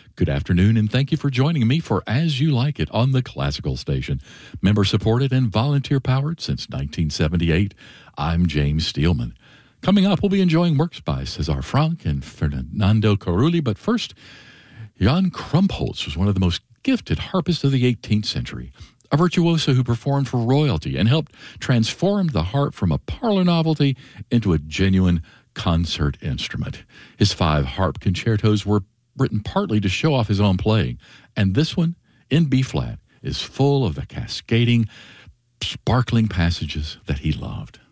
Good afternoon, and thank you for joining me for As You Like It on the Classical Station. Member-supported and volunteer-powered since 1978, I'm James Steelman. Coming up, we'll be enjoying works by César Franck and Fernando Carulli, but first, Jan Krumpholz was one of the most gifted harpists of the 18th century, a virtuoso who performed for royalty and helped transform the harp from a parlor novelty into a genuine concert instrument. His 5 harp concertos were written partly to show off his own playing, and this one, in B-flat, is full of the cascading, sparkling passages that he loved.